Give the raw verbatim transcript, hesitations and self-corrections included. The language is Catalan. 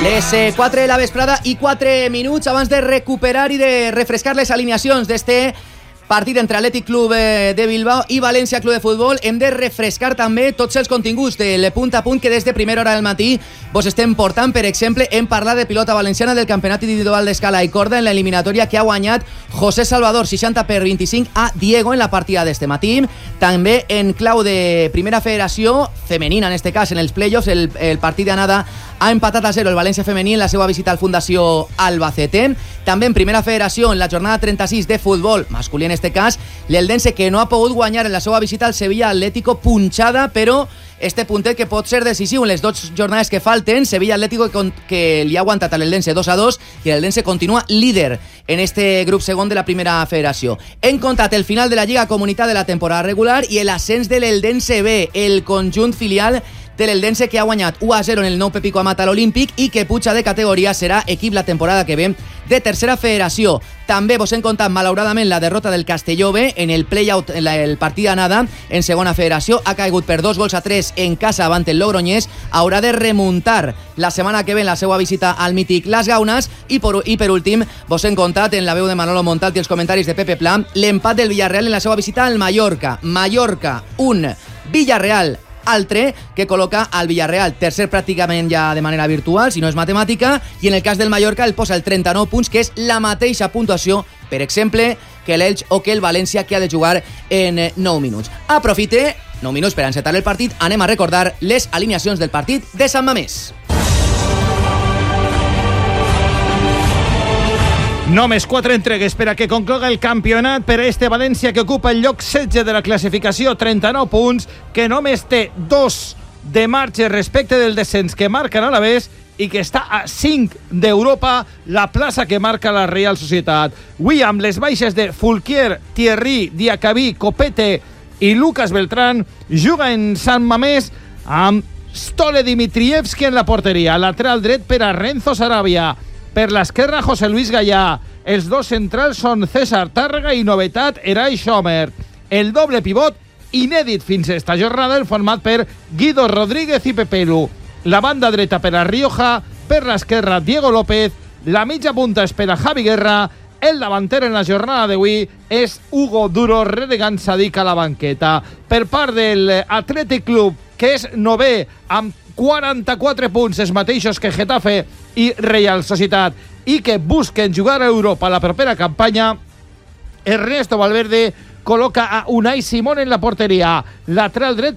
Les eh, quatre de la vesprada i quatre minuts abans de recuperar i de refrescar les alineacions d'este partit entre Atlètic Club de Bilbao i València Club de Futbol. Hem de refrescar també tots els continguts del punt a punt que des de primera hora del matí vos estem portant. Per exemple, hem parlat de pilota valenciana, del campionat individual d'escala i corda en l'eliminatòria que ha guanyat José Salvador seixanta per vint-i-cinc a Diego en la partida d'este matí. També en clau de primera federació femenina, en este cas en els playoffs, el, el partit d'anada ha empatat a zero el València femení en la seva visita al Fundació Albacete. També en primera federació, en la jornada trenta-sis de futbol masculí en este cas, l'Eldense, que no ha pogut guanyar en la seva visita al Sevilla Atlético, punxada, però este puntet que pot ser decisiu en les dues jornades que falten. Sevilla Atlético que, que li ha aguantat a l'Eldense dos a dos i l'Eldense continua líder en este grup segon de la primera federació. Hem contat el final de la Lliga Comunitat de la temporada regular i el ascens de l'Eldense B, el conjunt filial de l'Eldense, que ha guanyat u a zero en el nou Pepico Amat a l'Olímpic i que puja de categoria, serà equip la temporada que ve de tercera federació. També vos hem contat malauradament la derrota del Castelló B en el play-out, en el partit d'anada en segona federació. Ha caigut per dos gols a tres en casa davant el Logroñés. Haurà de remuntar la setmana que ve en la seva visita al mític Las Gaunes. I per, i per últim vos hem contat en la veu de Manolo Montal i els comentaris de Pepe Pla l'empat del Villarreal en la seva visita al Mallorca. Mallorca un, Villarreal altre, que col·loca al Villarreal tercer pràcticament ja de manera virtual, si no és matemàtica, i en el cas del Mallorca el posa el trenta-nou punts, que és la mateixa puntuació, per exemple, que l'Elx o que el València, que ha de jugar en nou minuts. Aprofite, nou minuts per encetar el partit, anem a recordar les alineacions del partit de Sant Mamés. Només quatre entregues per a que concloga el campionat per a este València, que ocupa el lloc setze de la classificació, trenta-nou punts, que només té dos de marge respecte del descens que marca l'Alavés i que està a cinc d'Europa, la plaça que marca la Real Societat. Avui, amb les baixes de Fulquier, Thierry, Diacabí, Copete i Lucas Beltrán, juga en Sant Mamés amb Stole Dimitrievski en la porteria, lateral dret per a Renzo Sarabia. Per l'esquerra, José Luis Gallà. Els dos centrals són César Tàrrega i, novetat, Eray Schomer. El doble pivot, inèdit fins a esta jornada, el format per Guido Rodríguez i Pepelu. La banda dreta per a Rioja, per l'esquerra Diego López, la mitja punta és per a Javi Guerra, el davanter en la jornada d'avui és Hugo Duro, relegant Sadik a la banqueta. Per part del Athletic Club, que és novè amb quaranta-quatre punts, els mateixos que Getafe i Real Societat, i que busquen jugar a Europa la propera campanya, Ernesto Valverde col·loca a Unai Simón en la porteria, lateral dret